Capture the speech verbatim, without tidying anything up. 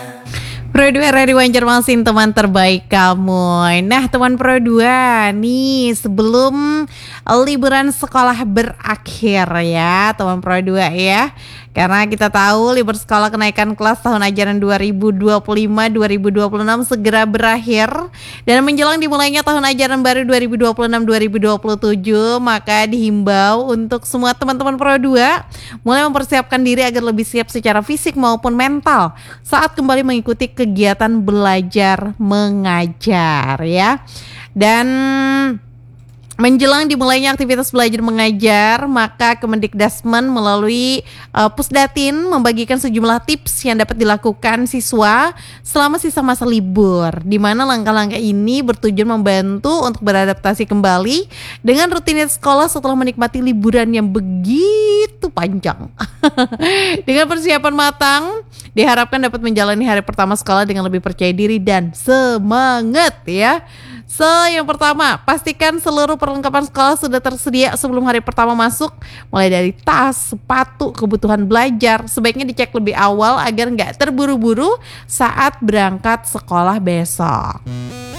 Pro dua Radio Banjarmasin, teman terbaik kamu. Nah teman Pro dua nih, sebelum liburan sekolah berakhir ya teman Pro dua ya, karena kita tahu libur sekolah kenaikan kelas tahun ajaran dua ribu dua puluh lima dua ribu dua puluh enam segera berakhir dan menjelang dimulainya tahun ajaran baru dua ribu dua puluh enam dua ribu dua puluh tujuh, maka dihimbau untuk semua teman-teman Pro dua mulai mempersiapkan diri agar lebih siap secara fisik maupun mental saat kembali mengikuti kegiatan belajar mengajar ya. Dan menjelang dimulainya aktivitas belajar mengajar, maka Kemendikdasmen melalui uh, Pusdatin membagikan sejumlah tips yang dapat dilakukan siswa selama sisa masa libur, di mana langkah-langkah ini bertujuan membantu untuk beradaptasi kembali dengan rutinitas sekolah setelah menikmati liburan yang begitu panjang. Dengan persiapan matang, diharapkan dapat menjalani hari pertama sekolah dengan lebih percaya diri dan semangat ya. So, yang pertama, pastikan seluruh perlengkapan sekolah sudah tersedia sebelum hari pertama masuk, mulai dari tas, sepatu, kebutuhan belajar. Sebaiknya dicek lebih awal agar nggak terburu-buru saat berangkat sekolah besok.